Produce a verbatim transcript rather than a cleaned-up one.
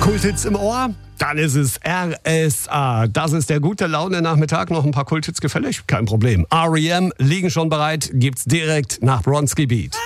Kulthits im Ohr? Dann ist es R S A. Das ist der gute Laune-Nachmittag. Noch ein paar Kulthits gefällig? Kein Problem. R E M liegen schon bereit. Gibt's direkt nach Bronski Beat.